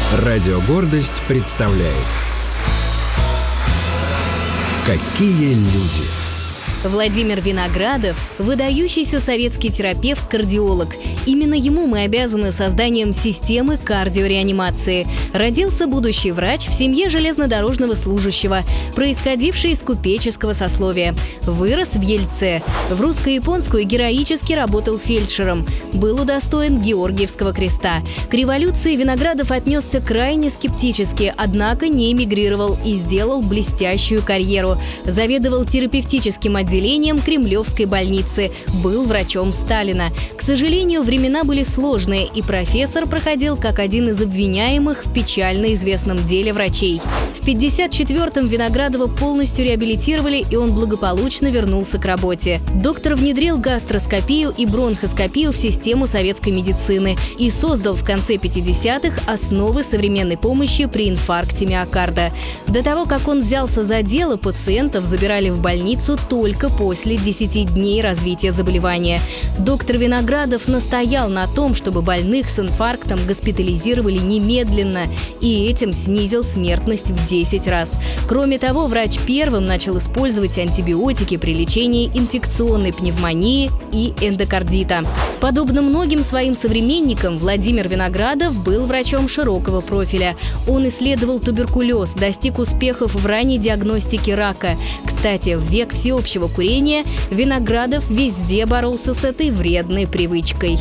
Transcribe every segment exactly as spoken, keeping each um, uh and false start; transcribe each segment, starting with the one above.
Радио «Гордость» представляет «Какие люди». Владимир Виноградов – выдающийся советский терапевт-кардиолог. Именно ему мы обязаны созданием системы кардиореанимации. Родился будущий врач в семье железнодорожного служащего, происходивший из купеческого сословия. Вырос в Ельце. В русско-японскую героически работал фельдшером. Был удостоен Георгиевского креста. К революции Виноградов отнесся крайне скептически, однако не эмигрировал и сделал блестящую карьеру. Заведовал терапевтическим отделением отделением Кремлевской больницы, был врачом Сталина. К сожалению, времена были сложные, и профессор проходил как один из обвиняемых в печально известном деле врачей. В пятьдесят четвёртом Виноградова полностью реабилитировали, и он благополучно вернулся к работе. Доктор внедрил гастроскопию и бронхоскопию в систему советской медицины и создал в конце пятидесятых основы современной помощи при инфаркте миокарда. До того, как он взялся за дело, пациентов забирали в больницу только после десяти дней развития заболевания. Доктор Виноградов настоял на том, чтобы больных с инфарктом госпитализировали немедленно, и этим снизил смертность в десять раз. Кроме того, врач первым начал использовать антибиотики при лечении инфекционной пневмонии и эндокардита. Подобно многим своим современникам, Владимир Виноградов был врачом широкого профиля. Он исследовал туберкулез, достиг успехов в ранней диагностике рака. Кстати, в век всеобщего курения Виноградов везде боролся с этой вредной привычкой.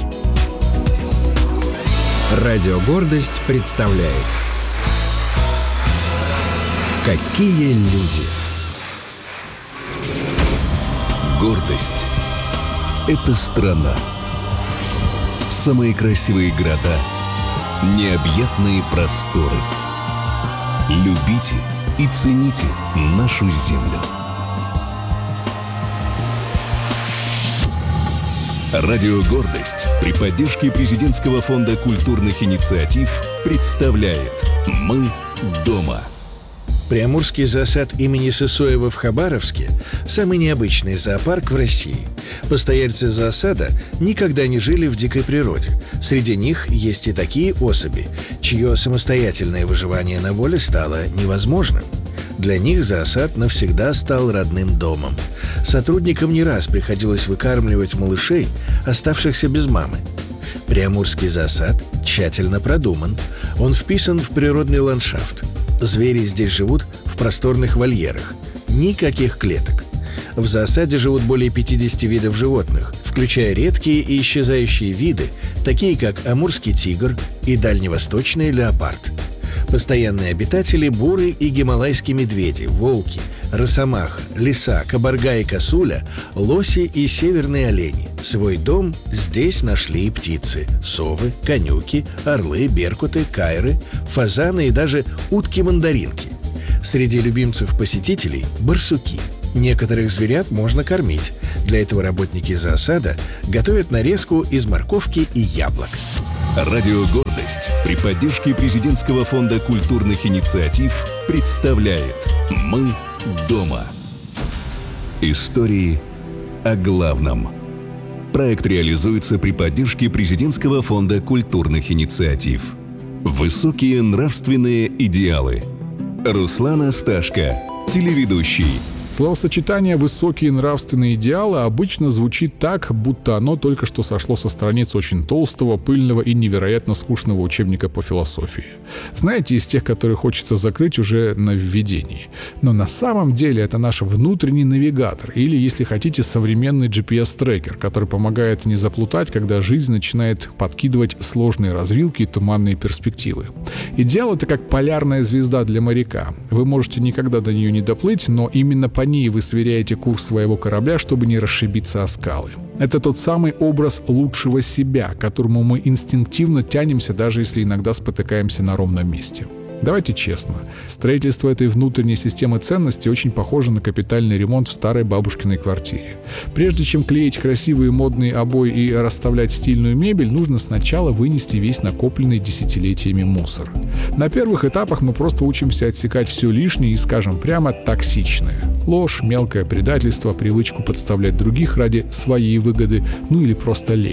Радио «Гордость» представляет «Какие люди». Гордость – это страна. Самые красивые города, необъятные просторы. Любите и цените нашу землю. Радио «Гордость» при поддержке Президентского фонда культурных инициатив представляет «Мы дома». Приамурский зоосад имени Сысоева в Хабаровске – самый необычный зоопарк в России. Постояльцы зоосада никогда не жили в дикой природе. Среди них есть и такие особи, чье самостоятельное выживание на воле стало невозможным. Для них зоосад навсегда стал родным домом. Сотрудникам не раз приходилось выкармливать малышей, оставшихся без мамы. Приамурский зоосад тщательно продуман. Он вписан в природный ландшафт. Звери здесь живут в просторных вольерах. Никаких клеток. В зоосаде живут более пятидесяти видов животных, включая редкие и исчезающие виды, такие как амурский тигр и дальневосточный леопард. Постоянные обитатели – буры и гималайские медведи, волки, росомаха, лиса, кабарга и косуля, лоси и северные олени. Свой дом здесь нашли и птицы – совы, конюки, орлы, беркуты, кайры, фазаны и даже утки-мандаринки. Среди любимцев посетителей – барсуки. Некоторых зверят можно кормить. Для этого работники зоосада готовят нарезку из морковки и яблок. Радио «Гордость» при поддержке Президентского фонда культурных инициатив представляет «Мы дома». Истории о главном. Проект реализуется при поддержке Президентского фонда культурных инициатив. Высокие нравственные идеалы. Руслан Асташко, телеведущий. Словосочетание «высокие нравственные идеалы» обычно звучит так, будто оно только что сошло со страниц очень толстого, пыльного и невероятно скучного учебника по философии. Знаете, из тех, которые хочется закрыть уже на введении. Но на самом деле это наш внутренний навигатор, или, если хотите, современный джи пи эс-трекер, который помогает не заплутать, когда жизнь начинает подкидывать сложные развилки и туманные перспективы. Идеал — это как полярная звезда для моряка. Вы можете никогда до нее не доплыть, но именно по ней вы сверяете курс своего корабля, чтобы не расшибиться о скалы. Это тот самый образ лучшего себя, к которому мы инстинктивно тянемся, даже если иногда спотыкаемся на ровном месте. Давайте честно, строительство этой внутренней системы ценностей очень похоже на капитальный ремонт в старой бабушкиной квартире. Прежде чем клеить красивые модные обои и расставлять стильную мебель, нужно сначала вынести весь накопленный десятилетиями мусор. На первых этапах мы просто учимся отсекать все лишнее и, скажем прямо, токсичное. Ложь, мелкое предательство, привычку подставлять других ради своей выгоды, ну или просто лень.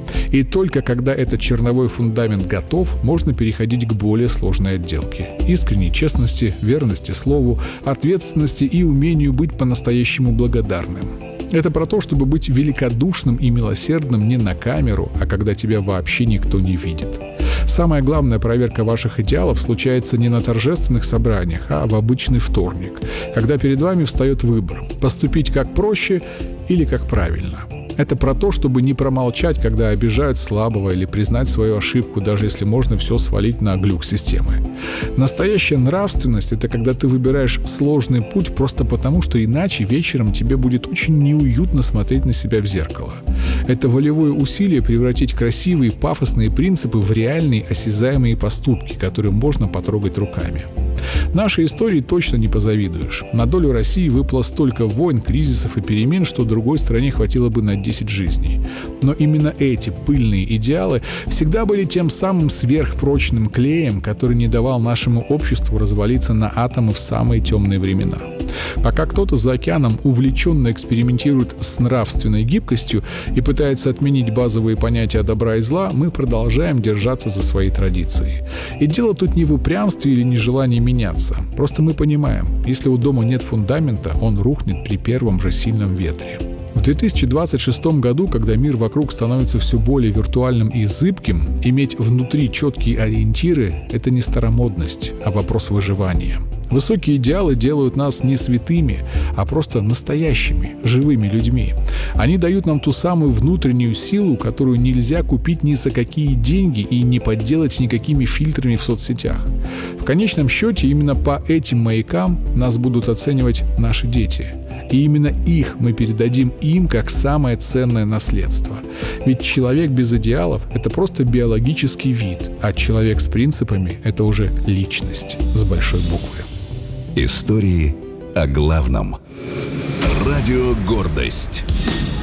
И только когда этот черновой фундамент готов, можно переходить к более сложной отделке – искренней честности, верности слову, ответственности и умению быть по-настоящему благодарным. Это про то, чтобы быть великодушным и милосердным не на камеру, а когда тебя вообще никто не видит. Самая главная проверка ваших идеалов случается не на торжественных собраниях, а в обычный вторник, когда перед вами встает выбор – поступить как проще или как правильно. Это про то, чтобы не промолчать, когда обижают слабого, или признать свою ошибку, даже если можно все свалить на глюк системы. Настоящая нравственность – это когда ты выбираешь сложный путь просто потому, что иначе вечером тебе будет очень неуютно смотреть на себя в зеркало. Это волевое усилие превратить красивые пафосные принципы в реальные осязаемые поступки, которые можно потрогать руками. Нашей истории точно не позавидуешь. На долю России выпало столько войн, кризисов и перемен, что другой стране хватило бы на десять жизней. Но именно эти пыльные идеалы всегда были тем самым сверхпрочным клеем, который не давал нашему обществу развалиться на атомы в самые темные времена. Пока кто-то за океаном увлеченно экспериментирует с нравственной гибкостью и пытается отменить базовые понятия добра и зла, мы продолжаем держаться за свои традиции. И дело тут не в упрямстве или нежелании меняться. Просто мы понимаем, если у дома нет фундамента, он рухнет при первом же сильном ветре. В две тысячи двадцать шестом году, когда мир вокруг становится все более виртуальным и зыбким, иметь внутри четкие ориентиры – это не старомодность, а вопрос выживания. Высокие идеалы делают нас не святыми, а просто настоящими, живыми людьми. Они дают нам ту самую внутреннюю силу, которую нельзя купить ни за какие деньги и не подделать никакими фильтрами в соцсетях. В конечном счете, именно по этим маякам нас будут оценивать наши дети. И именно их мы передадим им как самое ценное наследство. Ведь человек без идеалов – это просто биологический вид, а человек с принципами – это уже личность с большой буквы. Истории о главном. Радио «Гордость».